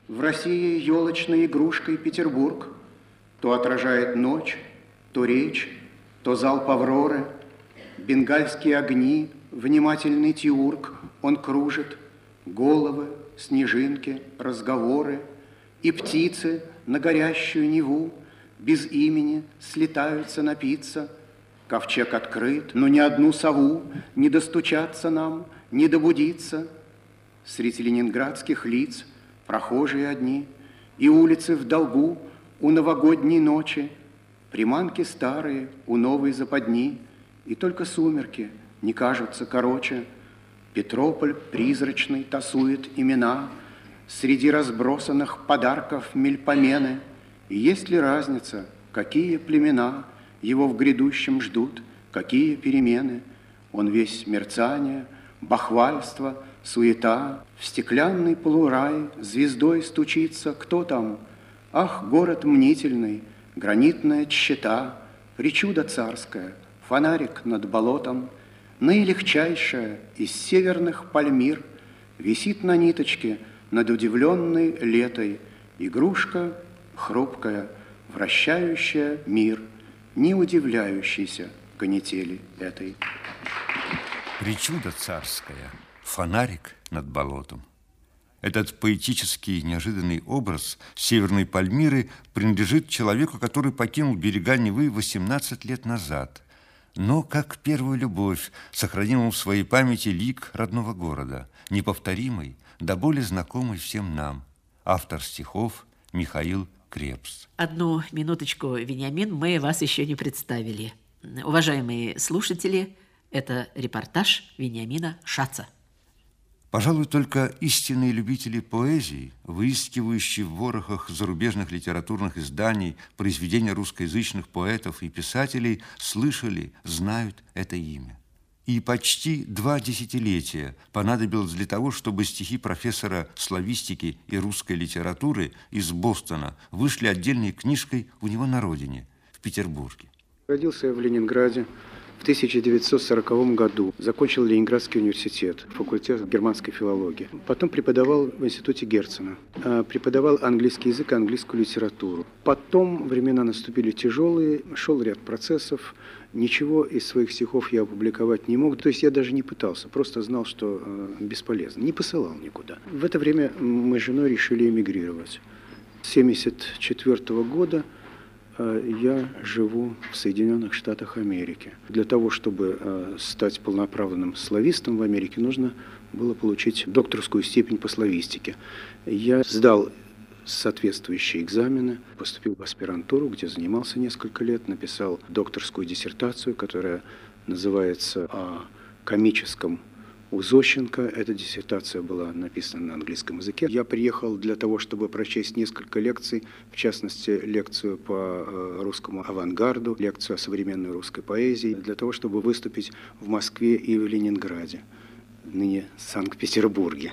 В России елочной игрушкой Петербург то отражает ночь, то речь, то залп Авроры. Бенгальские огни, внимательный теург, он кружит. Головы, снежинки, разговоры. И птицы на горящую Неву без имени слетаются напиться. Ковчег открыт, но ни одну сову не достучаться нам, не добудиться. Среди ленинградских лиц прохожие одни, и улицы в долгу у новогодней ночи, приманки старые у новой западни, и только сумерки не кажутся короче. Петрополь призрачный тасует имена среди разбросанных подарков мельпомены. И есть ли разница, какие племена его в грядущем ждут, какие перемены? Он весь мерцание, бахвальство, суета, в стеклянный полурай звездой стучится. Кто там? Ах, город мнительный, гранитная тщета, причуда царская, фонарик над болотом, наилегчайшая из северных пальмир висит на ниточке над удивленной летой игрушка хрупкая, вращающая мир, не удивляющийся канители этой. Причуда царская, фонарик над болотом. Этот поэтический неожиданный образ северной Пальмиры принадлежит человеку, который покинул берега Невы 18 лет назад. Но, как первую любовь, сохранил он в своей памяти лик родного города, неповторимый, да более знакомый всем нам. Автор стихов Михаил Крепс. Одну минуточку, Вениамин, мы вас еще не представили. Уважаемые слушатели, это репортаж Вениамина Шаца. Пожалуй, только истинные любители поэзии, выискивающие в ворохах зарубежных литературных изданий произведения русскоязычных поэтов и писателей, слышали, знают это имя. И почти 2 десятилетия понадобилось для того, чтобы стихи профессора славистики и русской литературы из Бостона вышли отдельной книжкой у него на родине, в Петербурге. Родился я в Ленинграде в 1940 году. Закончил Ленинградский университет, факультет германской филологии. Потом преподавал в институте Герцена. Преподавал английский язык и английскую литературу. Потом времена наступили тяжелые, шел ряд процессов. Ничего из своих стихов я опубликовать не мог. То есть я даже не пытался, просто знал, что бесполезно. Не посылал никуда. В это время мы с женой решили эмигрировать. С 1974 года я живу в Соединенных Штатах Америки. Для того, чтобы стать полноправным славистом в Америке, нужно было получить докторскую степень по славистике. Я сдал соответствующие экзамены, поступил в аспирантуру, где занимался несколько лет, написал докторскую диссертацию, которая называется «О комическом у Зощенко». Эта диссертация была написана на английском языке. Я приехал для того, чтобы прочесть несколько лекций, в частности, лекцию по русскому авангарду, лекцию о современной русской поэзии, для того, чтобы выступить в Москве и в Ленинграде, ныне Санкт-Петербурге.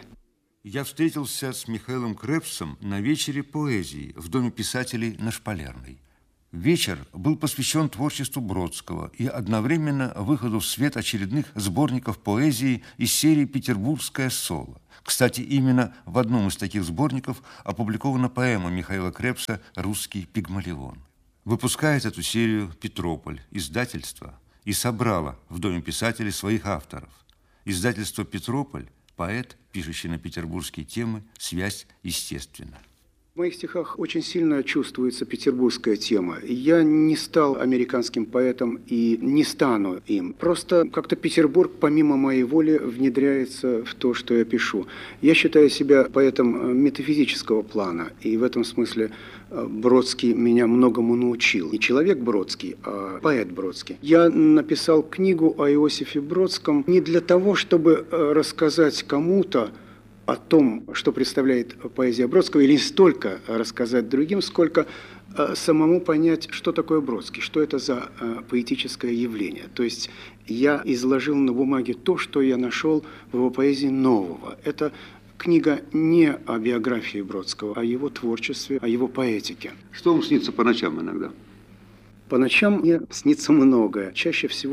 Я встретился с Михаилом Крепсом на вечере поэзии в Доме писателей на Шпалерной. Вечер был посвящен творчеству Бродского и одновременно выходу в свет очередных сборников поэзии из серии «Петербургское соло». Кстати, именно в одном из таких сборников опубликована поэма Михаила Крепса «Русский пигмалион». Выпускает эту серию «Петрополь», издательство, и собрала в Доме писателей своих авторов. Издательство «Петрополь», поэт, пишущий на петербургские темы, связь естественна. В моих стихах очень сильно чувствуется петербургская тема. Я не стал американским поэтом и не стану им. Просто как-то Петербург, помимо моей воли, внедряется в то, что я пишу. Я считаю себя поэтом метафизического плана, и в этом смысле Бродский меня многому научил. Не человек Бродский, а поэт Бродский. Я написал книгу о Иосифе Бродском не для того, чтобы рассказать кому-то о том, что представляет поэзия Бродского, или не столько рассказать другим, сколько самому понять, что такое Бродский, что это за поэтическое явление. То есть я изложил на бумаге то, что я нашел в его поэзии нового. Это книга не о биографии Бродского, а о его творчестве, о его поэтике. Что вам снится по ночам иногда? По ночам мне снится многое. Чаще всего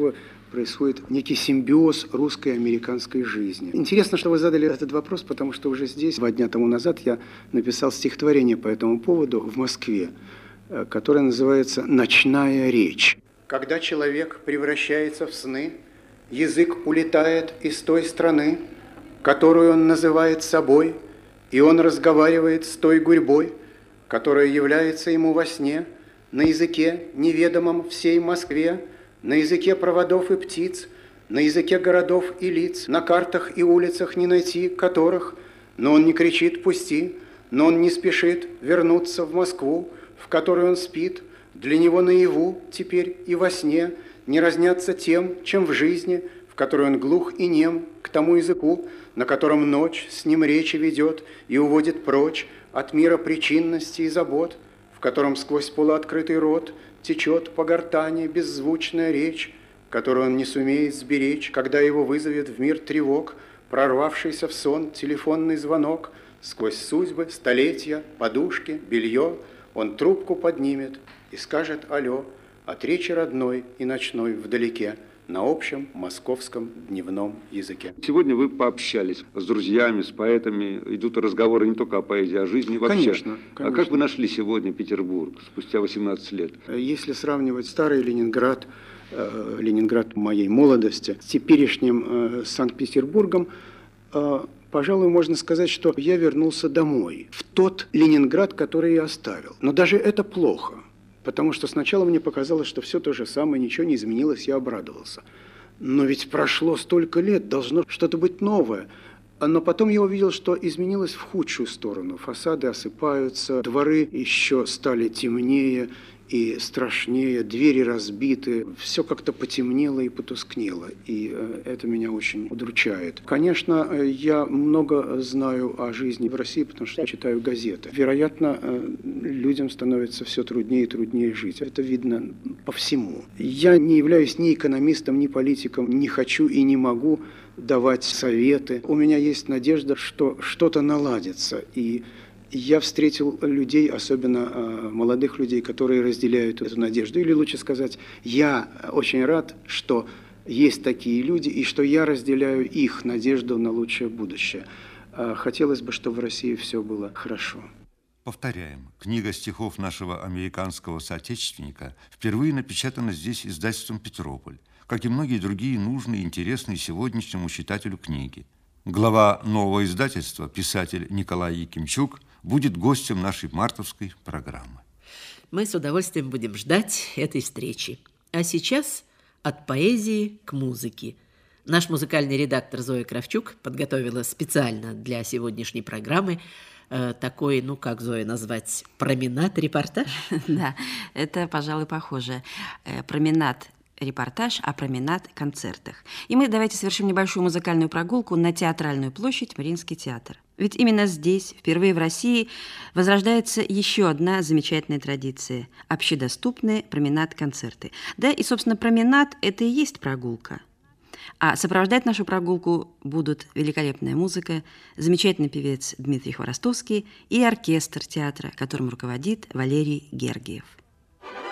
происходит некий симбиоз русской и американской жизни. Интересно, что вы задали этот вопрос, потому что уже здесь, 2 дня тому назад, я написал стихотворение по этому поводу в Москве, которое называется «Ночная речь». Когда человек превращается в сны, язык улетает из той страны, которую он называет собой, и он разговаривает с той гурьбой, которая является ему во сне, на языке, неведомом всей Москве, на языке проводов и птиц, на языке городов и лиц, на картах и улицах не найти которых, но он не кричит «пусти», но он не спешит вернуться в Москву, в которой он спит. Для него наяву теперь и во сне не разнятся тем, чем в жизни, в которой он глух и нем к тому языку, на котором ночь с ним речи ведет и уводит прочь от мира причинности и забот, в котором сквозь полуоткрытый рот течет по гортани беззвучная речь, которую он не сумеет сберечь, когда его вызовет в мир тревог, прорвавшийся в сон телефонный звонок. Сквозь судьбы, столетия, подушки, белье он трубку поднимет и скажет «Алло» от речи родной и ночной вдалеке на общем московском дневном языке. Сегодня вы пообщались с друзьями, с поэтами. Идут разговоры не только о поэзии, а о жизни вообще. Конечно. А как вы нашли сегодня Петербург спустя 18 лет? Если сравнивать старый Ленинград, Ленинград моей молодости, с теперешним Санкт-Петербургом, пожалуй, можно сказать, что я вернулся домой, в тот Ленинград, который я оставил. Но даже это плохо, потому что сначала мне показалось, что все то же самое, ничего не изменилось, я обрадовался. Но ведь прошло столько лет, должно что-то быть новое. Но потом я увидел, что изменилось в худшую сторону. Фасады осыпаются, дворы еще стали темнее и страшнее, двери разбиты, все как-то потемнело и потускнело, и это меня очень удручает. Конечно, я много знаю о жизни в России, потому что я читаю газеты. Вероятно, людям становится все труднее и труднее жить. Это видно по всему. Я не являюсь ни экономистом, ни политиком, не хочу и не могу давать советы. У меня есть надежда, что что-то наладится, и я встретил людей, особенно молодых людей, которые разделяют эту надежду. Или лучше сказать, я очень рад, что есть такие люди, и что я разделяю их надежду на лучшее будущее. Хотелось бы, чтобы в России все было хорошо. Повторяем, книга стихов нашего американского соотечественника впервые напечатана здесь издательством «Петрополь», как и многие другие нужные и интересные сегодняшнему читателю книги. Глава нового издательства, писатель Николай Якимчук, будет гостем нашей мартовской программы. Мы с удовольствием будем ждать этой встречи. А сейчас от поэзии к музыке. Наш музыкальный редактор Зоя Кравчук подготовила специально для сегодняшней программы такой, ну как, Зоя, назвать, променад-репортаж? Да, это, пожалуй, похоже. Променад-репортаж о променад-концертах. И мы давайте совершим небольшую музыкальную прогулку на Театральную площадь, Мариинский театр. Ведь именно здесь, впервые в России, возрождается еще одна замечательная традиция – общедоступные променад-концерты. Да, и, собственно, променад – это и есть прогулка. А сопровождать нашу прогулку будут великолепная музыка, замечательный певец Дмитрий Хворостовский и оркестр театра, которым руководит Валерий Гергиев.